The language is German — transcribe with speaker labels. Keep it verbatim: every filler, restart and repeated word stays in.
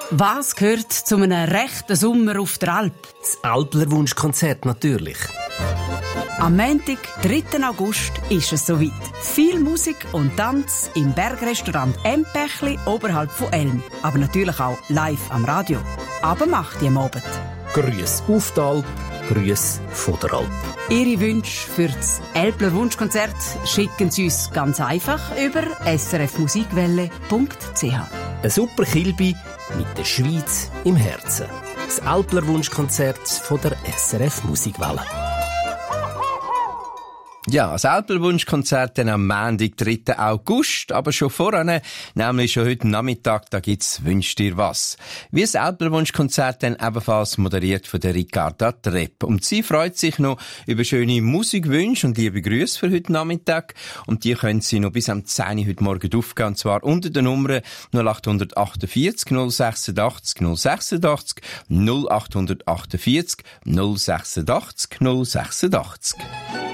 Speaker 1: Was gehört zu einem rechten Sommer auf der Alp?
Speaker 2: Das Alplerwunschkonzert natürlich.
Speaker 1: Am Montag, dritten August, ist es soweit. Viel Musik und Tanz im Bergrestaurant Empechli oberhalb von Elm. Aber natürlich auch live am Radio. Aber macht ihr am Abend.
Speaker 2: Grüß auf die Alp, grüß von der Alp.
Speaker 1: Ihre Wünsche für das Alpler Wunschkonzert schicken Sie uns ganz einfach über s r f musikwelle punkt c h.
Speaker 2: Ein super Kilby mit der Schweiz im Herzen. Das Alplerwunschkonzert von der S R F Musikwelle.
Speaker 3: Ja, das Alplerwunschkonzert dann am Montag, dritten August, aber schon voran, nämlich schon heute Nachmittag, da gibt's «Wünsch dir was». Wie das Alplerwunschkonzert dann ebenfalls moderiert von der Ricarda Trepp. Und sie freut sich noch über schöne Musikwünsche und liebe Grüße für heute Nachmittag. Und die können Sie noch bis am zehn Uhr heute Morgen aufgehen, und zwar unter der Nummer null acht achtundvierzig null sechsundachtzig null sechsundachtzig null acht achtundvierzig null sechsundachtzig null sechsundachtzig.